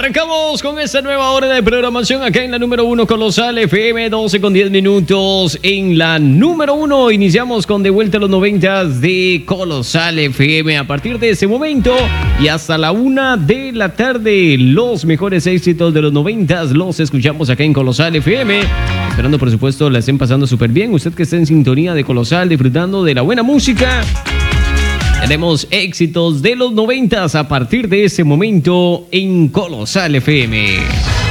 Arrancamos con esta nueva hora de programación acá en la número 1 Colosal FM, 12 con 10 minutos. En la número 1 iniciamos con De Vuelta a los 90 de Colosal FM. A partir de ese momento y hasta la 1 de la tarde, los mejores éxitos de los 90 los escuchamos acá en Colosal FM. Esperando, por supuesto, la estén pasando súper bien. Usted que está en sintonía de Colosal, disfrutando de la buena música. Tenemos éxitos de los 90 a partir de ese momento en Colosal FM.